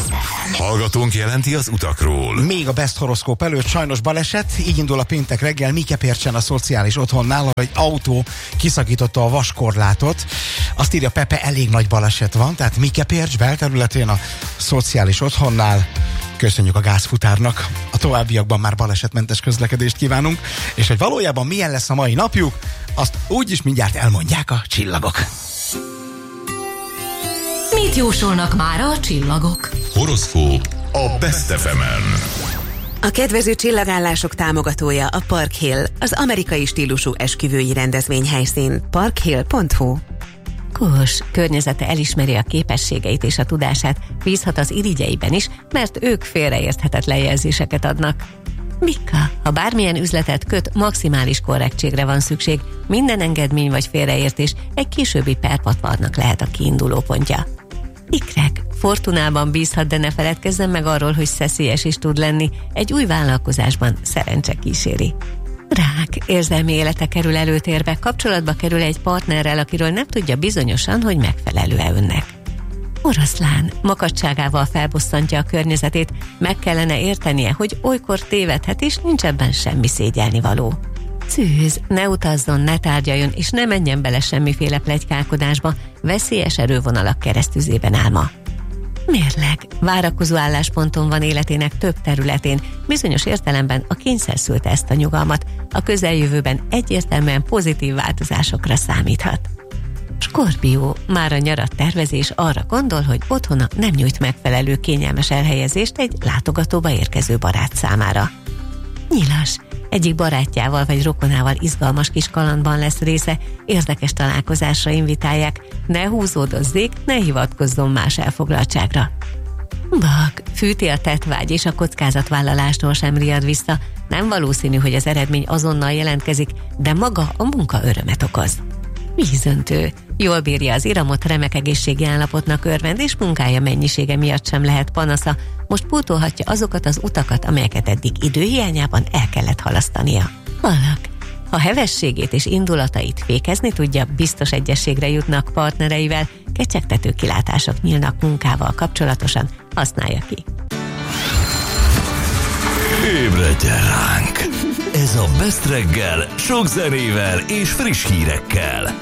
Hallgatónk jelenti az utakról. Még a Best horoszkóp előtt sajnos baleset, így indul a péntek reggel Mikepércsen a szociális otthonnál, ahol egy autó kiszakította a vaskorlátot. Azt írja Pepe, elég nagy baleset van, tehát Mikepércs belterületén a szociális otthonnál. Köszönjük a gázfutárnak. A továbbiakban már balesetmentes közlekedést kívánunk, és hogy valójában milyen lesz a mai napjuk, azt úgyis mindjárt elmondják a csillagok. Mit jósolnak mára a csillagok? Horoszkóp a Best FM-en. A kedvező csillagállások támogatója a Park Hill, az amerikai stílusú esküvői rendezvényhelyszín. parkhill.hu. Kós, környezete elismeri a képességeit és a tudását, bízhat az irigyeiben is, mert ők félreérthetetlen jelzéseket adnak. Bika, ha bármilyen üzletet köt, maximális korrektségre van szükség, minden engedmény vagy félreértés egy későbbi perpatvarnak lehet a kiinduló pontja. Ikrek, fortunában bízhat, de ne feledkezzen meg arról, hogy szeszélyes is tud lenni, egy új vállalkozásban szerencse kíséri. Rák, érzelmi élete kerül előtérbe, kapcsolatba kerül egy partnerrel, akiről nem tudja bizonyosan, hogy megfelelő-e önnek. Oroszlán, makacságával felbosszantja a környezetét, meg kellene értenie, hogy olykor tévedhet, és nincs ebben semmi szégyelnivaló. Szűz, ne utazzon, ne tárgyaljon, és ne menjen bele semmiféle pletykálkodásba, veszélyes erővonalak keresztüzében áll ma. Mérleg, várakozó állásponton van életének több területén, bizonyos értelemben a kényszer szülte ezt a nyugalmat, a közeljövőben egyértelműen pozitív változásokra számíthat. Skorpió, már a nyarat tervezés arra gondol, hogy otthona nem nyújt megfelelő kényelmes elhelyezést egy látogatóba érkező barát számára. Nyilas, egyik barátjával vagy rokonával izgalmas kis kalandban lesz része, érdekes találkozásra invitálják, ne húzódozzék, ne hivatkozzon más elfoglaltságra. Bak, fűti a tettvágy és a kockázatvállalástól sem riad vissza, nem valószínű, hogy az eredmény azonnal jelentkezik, de maga a munka örömet okoz. Vízöntő, jól bírja az iramot, remek egészségi állapotnak örvend, és munkája mennyisége miatt sem lehet panasza, most pótolhatja azokat az utakat, amelyeket eddig időhiányában el kellett halasztania. Halak, ha hevességét és indulatait fékezni tudja, biztos egyességre jutnak partnereivel, kecsegtető kilátások nyílnak munkával kapcsolatosan, használja ki. Ébredjen ránk! Ez a Best reggel, sok zenével és friss hírekkel.